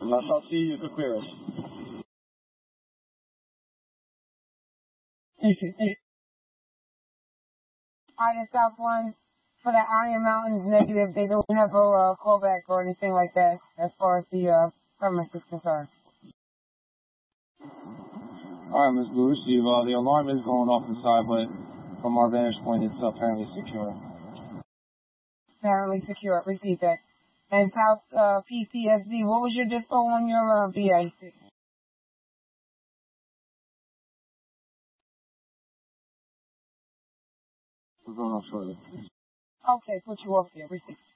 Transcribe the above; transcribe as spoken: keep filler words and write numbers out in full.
Unless I'll see you the clearest. Alright, South One, for the Iron Mountains negative, they don't have a uh, callback or anything like that as far as the uh, premise is concerned. Alright, Miz Boosh, the, uh, the alarm is going off inside, but from our vantage point, it's apparently secure. Apparently secure. Repeat that. And South uh, P C S D, what was your dispo on your uh, B I C? We're going off shortly. Okay, put you off there. Repeat.